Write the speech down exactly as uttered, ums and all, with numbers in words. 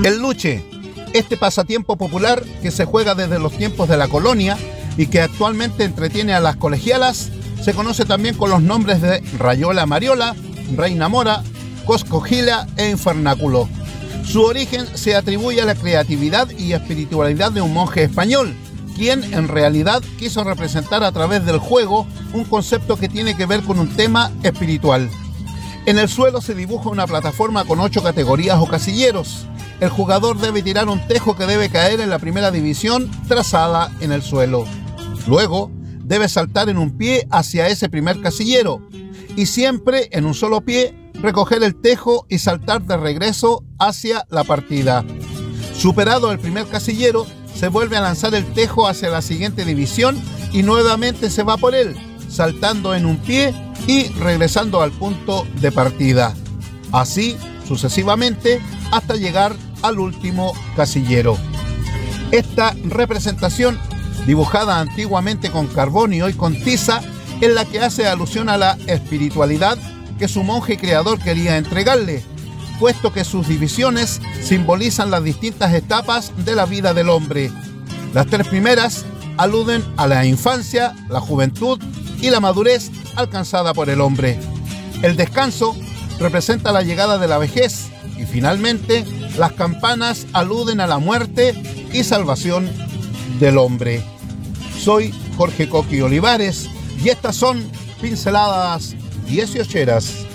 El luche, este pasatiempo popular que se juega desde los tiempos de la colonia y que actualmente entretiene a las colegialas, se conoce también con los nombres de Rayola Mariola, Reina Mora, Coscogila e Infernáculo. Su origen se atribuye a la creatividad y espiritualidad de un monje español, quien en realidad quiso representar a través del juego un concepto que tiene que ver con un tema espiritual. En el suelo se dibuja una plataforma con ocho categorías o casilleros. El jugador debe tirar un tejo que debe caer en la primera división trazada en el suelo. Luego, debe saltar en un pie hacia ese primer casillero y siempre en un solo pie recoger el tejo y saltar de regreso hacia la partida. Superado el primer casillero, se vuelve a lanzar el tejo hacia la siguiente división y nuevamente se va por él, saltando en un pie y regresando al punto de partida. Así sucesivamente hasta llegar al último casillero. Esta representación, dibujada antiguamente con carbón y hoy con tiza, es la que hace alusión a la espiritualidad que su monje creador quería entregarle, puesto que sus divisiones simbolizan las distintas etapas de la vida del hombre. Las tres primeras aluden a la infancia, la juventud y la madurez alcanzada por el hombre. El descanso representa la llegada de la vejez y finalmente las campanas aluden a la muerte y salvación del hombre. Soy Jorge Coqui Olivares y estas son Pinceladas dieciocheras.